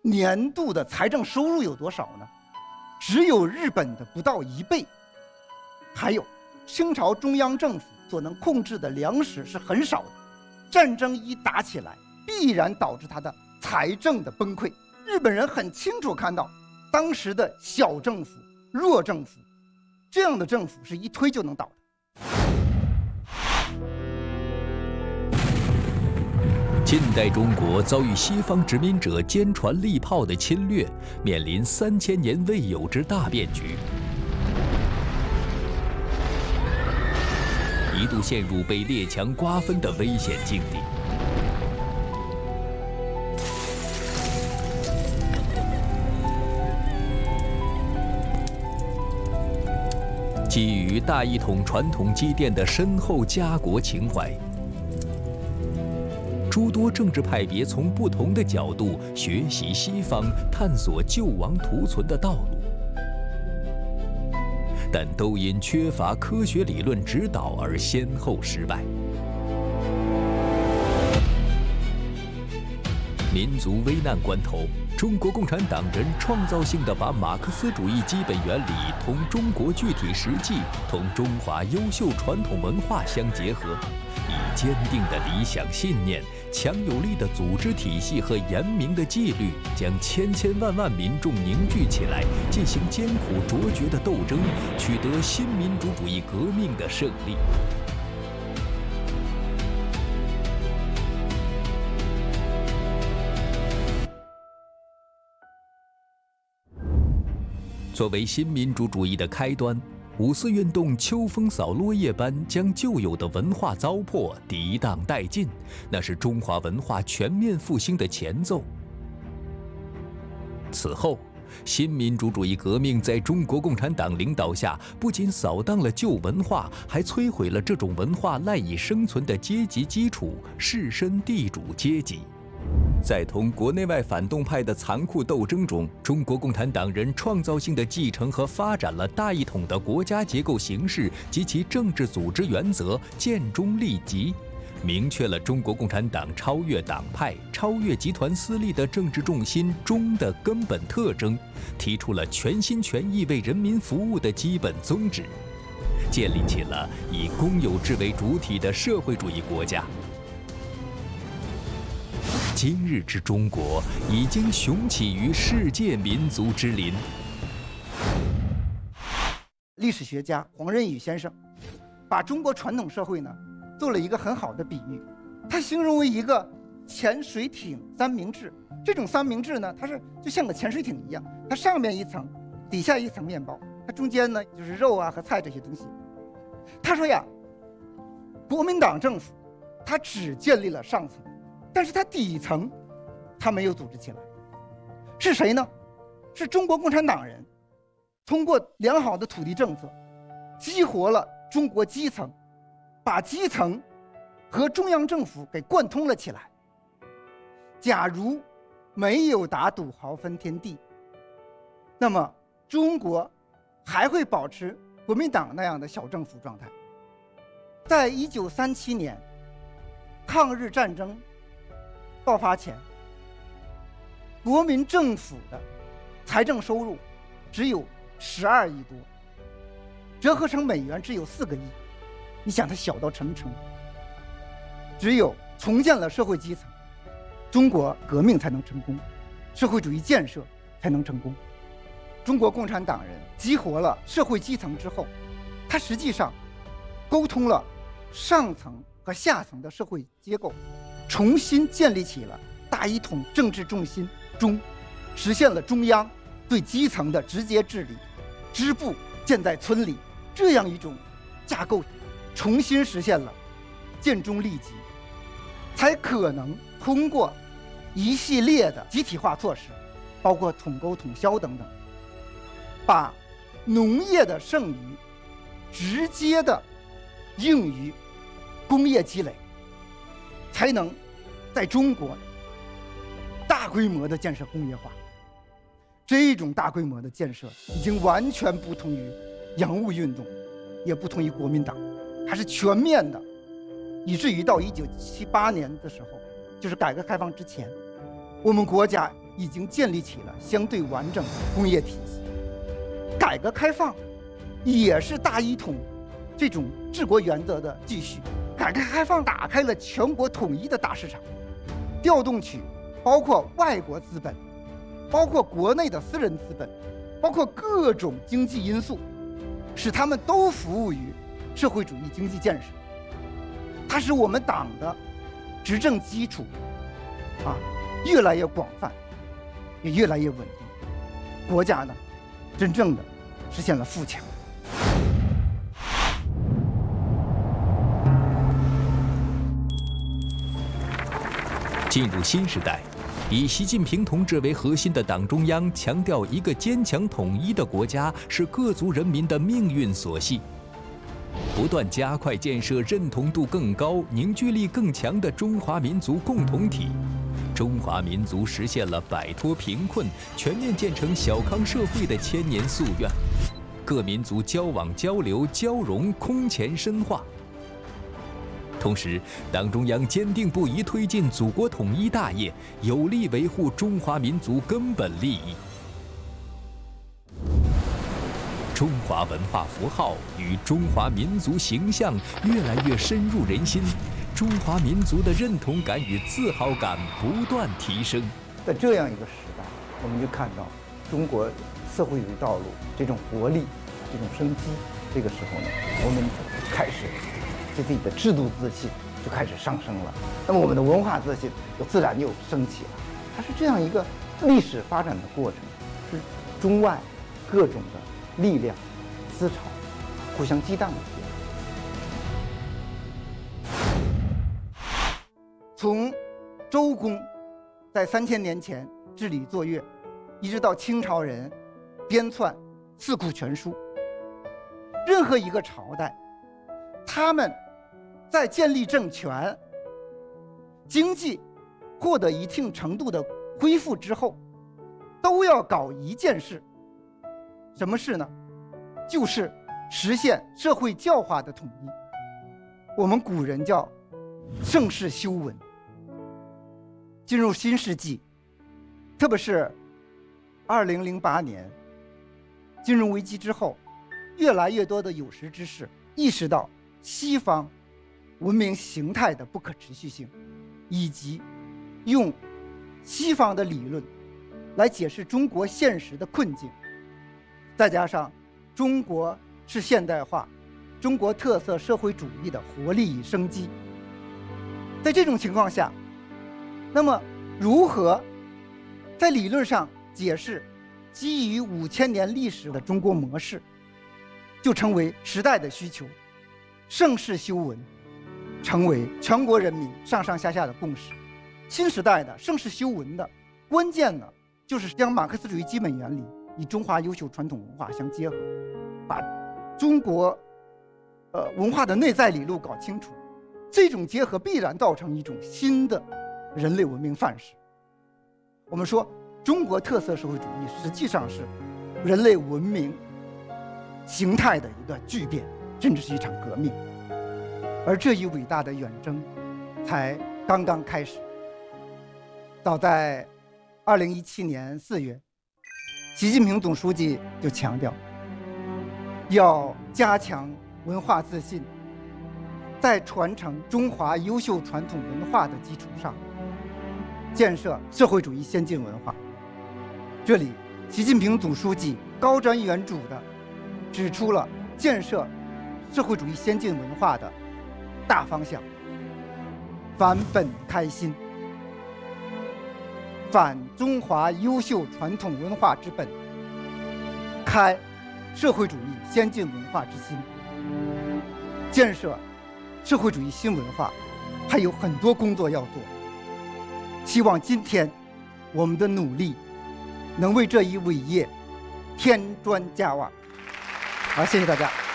年度的财政收入有多少呢？只有日本的不到1倍。还有，清朝中央政府所能控制的粮食是很少的，战争一打起来，必然导致它的财政的崩溃。日本人很清楚看到，当时的小政府、弱政府，这样的政府是一推就能倒的。 近代中国遭遇西方殖民者坚船利炮的侵略，面临3000年未有之大变局，一度陷入被列强瓜分的危险境地。基于大一统传统积淀的深厚家国情怀，诸多政治派别从不同的角度学习西方，探索救亡图存的道路，但都因缺乏科学理论指导而先后失败。民族危难关头，中国共产党人创造性地把马克思主义基本原理同中国具体实际、同中华优秀传统文化相结合，以坚定的理想信念、强有力的组织体系和严明的纪律，将千千万万民众凝聚起来，进行艰苦卓绝的斗争，取得新民主主义革命的胜利。作为新民主主义的开端，5四运动秋风扫落叶般将旧有的文化糟粕涤荡殆尽，那是中华文化全面复兴的前奏。此后，新民主主义革命在中国共产党领导下，不仅扫荡了旧文化，还摧毁了这种文化赖以生存的阶级基础——士绅地主阶级。在同国内外反动派的残酷斗争中，中国共产党人创造性地继承和发展了大一统的国家结构形式及其政治组织原则，建中立极，明确了中国共产党超越党派、超越集团私利的政治重心中的根本特征，提出了全心全意为人民服务的基本宗旨，建立起了以公有制为主体的社会主义国家。今日之中国已经雄起于世界民族之林。 历史学家黄仁宇先生把中国传统社会呢做了一个很好的比喻，他形容为一个潜水艇三明治。这种三明治呢，它是就像个潜水艇一样，它上面一层，底下一层面包，它中间呢就是肉啊和菜这些东西。他说呀，国民党政府它只建立了上层，但是它底层它没有组织起来。是谁呢？是中国共产党人通过良好的土地政策激活了中国基层，把基层和中央政府给贯通了起来。假如没有打土豪分天地，那么中国还会保持国民党那样的小政府状态。在1937年抗日战争爆发前，国民政府的财政收入只有12亿多，折合成美元只有4个亿。你想它小到什么程度？只有重建了社会基层，中国革命才能成功，社会主义建设才能成功。中国共产党人激活了社会基层之后，它实际上沟通了上层和下层的社会结构，重新建立起了大一统政治重心中，实现了中央对基层的直接治理，支部建在村里这样一种架构，重新实现了建中立极，才可能通过一系列的集体化措施，包括统购统销等等，把农业的剩余直接的用于工业积累，才能在中国大规模的建设工业化。这种大规模的建设已经完全不同于洋务运动，也不同于国民党，它是全面的，以至于到1978年的时候，就是改革开放之前，我们国家已经建立起了相对完整的工业体系。改革开放也是大一统这种治国原则的继续。改革开放打开了全国统一的大市场，调动起包括外国资本，包括国内的私人资本，包括各种经济因素，使他们都服务于社会主义经济建设。它使我们党的执政基础越来越广泛，也越来越稳定。国家呢，真正的实现了富强。 进入新时代，以习近平同志为核心的党中央强调，一个坚强统一的国家是各族人民的命运所系，不断加快建设认同度更高、凝聚力更强的中华民族共同体。中华民族实现了摆脱贫困、全面建成小康社会的千年夙愿，各民族交往交流交融空前深化。同时，党中央坚定不移推进祖国统一大业，有力维护中华民族根本利益。中华文化符号与中华民族形象越来越深入人心，中华民族的认同感与自豪感不断提升。 在这样一个时代，我们就看到中国社会主义道路这种活力、这种生机。这个时候呢，我们开始对自己的制度自信就开始上升了，那么我们的文化自信自然又升起了。它是这样一个历史发展的过程，是中外各种的力量、思潮互相激荡的过程。从周公在3000年前治理作乐，一直到清朝人编纂《四库全书，任何一个朝代，他们在建立政权、经济获得一定程度的恢复之后，都要搞一件事，什么事呢？就是实现社会教化的统一。我们古人叫盛世修文。进入新世纪，特别是2008年金融危机之后，越来越多的有识之士意识到西方文明形态的不可持续性，以及用西方的理论来解释中国现实的困境。再加上中国是现代化、中国特色社会主义的活力与生机，在这种情况下，那么如何在理论上解释基于5000年历史的中国模式，就成为时代的需求。盛世修文成为全国人民上上下下的共识。新时代的盛世修文的关键呢，就是将马克思主义基本原理与中华优秀传统文化相结合，把中国文化的内在理路搞清楚。这种结合必然造成一种新的人类文明范式。我们说中国特色社会主义实际上是人类文明形态的一个巨变，甚至是一场革命。而这一伟大的远征才刚刚开始。早在2017年4月，习近平总书记就强调，要加强文化自信，在传承中华优秀传统文化的基础上，建设社会主义先进文化。这里，习近平总书记高瞻远瞩地指出了建设社会主义先进文化的大方向：返本开新，返中华优秀传统文化之本，开社会主义先进文化之心。建设社会主义新文化还有很多工作要做，希望今天我们的努力能为这一伟业添砖加瓦。好，谢谢大家。